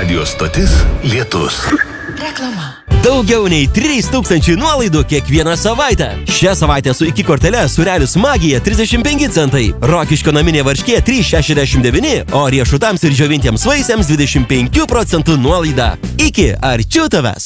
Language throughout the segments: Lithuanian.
radijos stotis Lietus. Reklama. Daugiau nei 3000 nuolaidų kiekvieną savaitę. Šią savaitę su iki kortele Sūrelis Magija 35 centai, Rokiškio naminė varškė 3,69, o riešutams ir džiovintiems vaisiams 25% nuolaida. Iki arčiau tavęs.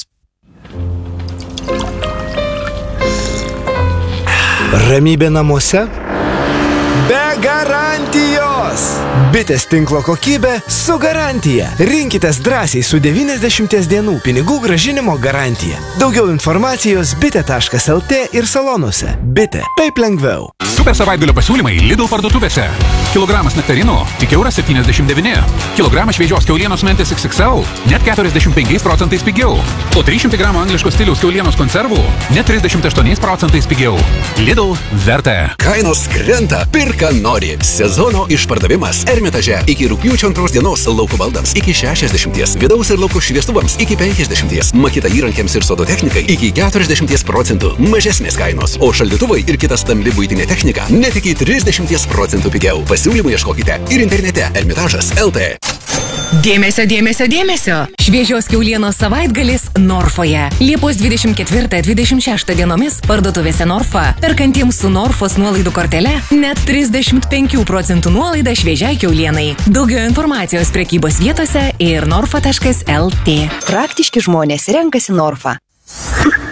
Ramybė namuose? Be garantijos! Bitės tinklo kokybė su garantija. Rinkitės drąsiai su 90 dienų pinigų grąžinimo garantija. Daugiau informacijos bitė.lt ir salonuose. Bitė. Taip lengviau. Super savaitgalio pasiūlymai Lidl parduotuvėse. Kilogramas nektarino tik €1,79. Kilogramas šviežios kiaulienos mentės XXL net 45% pigiau. O 300 gramų angliškos stiliaus kiaulienos konservų net 38% pigiau. Lidl verta. Kainos krenta, pirka nori. Sezono išpardavimas Ermitaže iki rugpjūčio 2 dienos lauko baldams iki 60, vidaus ir lauko šviestuvams iki 50, makita įrankiams ir sodo technikai iki 40% mažesnės kainos, o šaldytuvai ir kita stambi buitinė technika net iki 30% pigiau. Pasiūlymų ieškokite ir internete Ermitažas.lt. Dėmesio, dėmesio, dėmesio! Šviežios kiaulienos savaitgalis Norfoje. Liepos 24-26 dienomis parduotuvėse Norfa. Perkantiems su Norfos nuolaidų kortele net 35% nuolaida šviežiai kiaulienai. Daugiau informacijos prekybos vietose ir norfa.lt. Praktiški žmonės renkasi Norfa.